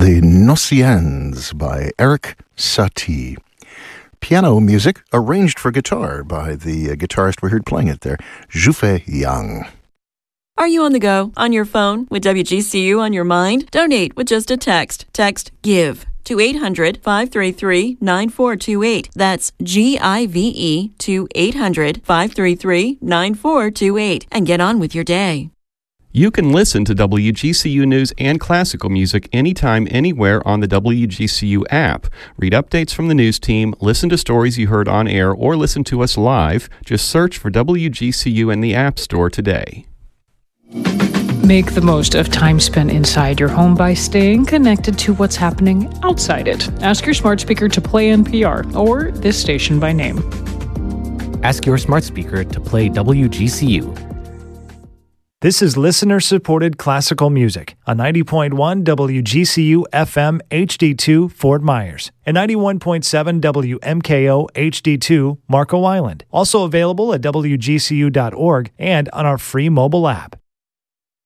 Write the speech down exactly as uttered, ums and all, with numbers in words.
Les Nociens by Eric Satie. Piano music arranged for guitar by the uh, guitarist we heard playing it there, Zhufei Yang. Are you on the go, on your phone, with W G C U on your mind? Donate with just a text. Text GIVE to eight hundred, five three three, nine four two eight. That's G I V E to eight hundred, five three three, nine four two eight. And get on with your day. You can listen to W G C U News and classical music anytime, anywhere on the W G C U app. Read updates from the news team, listen to stories you heard on air, or listen to us live. Just search for W G C U in the App Store today. Make the most of time spent inside your home by staying connected to what's happening outside it. Ask your smart speaker to play N P R or this station by name. Ask your smart speaker to play W G C U. This is listener-supported classical music on ninety point one W G C U F M H D two Fort Myers and ninety-one point seven W M K O H D two Marco Island. Also available at W G C U dot org and on our free mobile app.